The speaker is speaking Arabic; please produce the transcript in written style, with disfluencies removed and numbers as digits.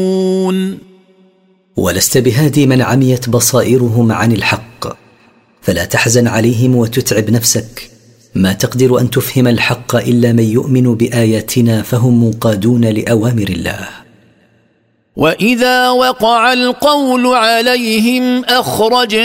ولست بهادي من عميت بصائرهم عن الحق، فلا تحزن عليهم وتتعب نفسك، ما تقدر أن تفهم الحق إلا من يؤمن بآياتنا فهم منقادون لأوامر الله. وإذا وقع القول عليهم أخرجنا